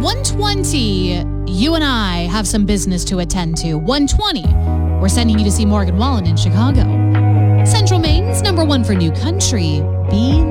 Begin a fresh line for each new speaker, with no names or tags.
120, you and I have some business to attend to. 120, we're sending you to see Morgan Wallen in Chicago. Central Maine's number one for new country, Be